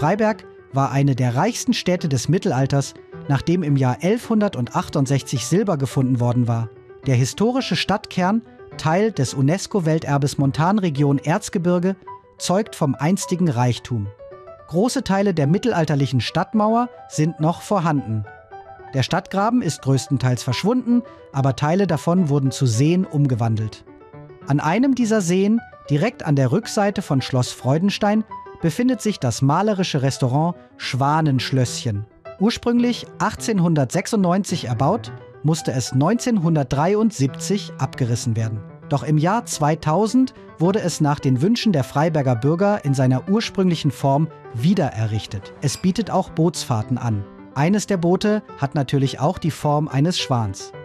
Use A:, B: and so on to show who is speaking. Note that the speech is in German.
A: Freiberg war eine der reichsten Städte des Mittelalters, nachdem im Jahr 1168 Silber gefunden worden war. Der historische Stadtkern, Teil des UNESCO-Welterbes Montanregion Erzgebirge, zeugt vom einstigen Reichtum. Große Teile der mittelalterlichen Stadtmauer sind noch vorhanden. Der Stadtgraben ist größtenteils verschwunden, aber Teile davon wurden zu Seen umgewandelt. An einem dieser Seen, direkt an der Rückseite von Schloss Freudenstein, befindet sich das malerische Restaurant Schwanenschlösschen. Ursprünglich 1896 erbaut, musste es 1973 abgerissen werden. Doch im Jahr 2000 wurde es nach den Wünschen der Freiberger Bürger in seiner ursprünglichen Form wiedererrichtet. Es bietet auch Bootsfahrten an. Eines der Boote hat natürlich auch die Form eines Schwans.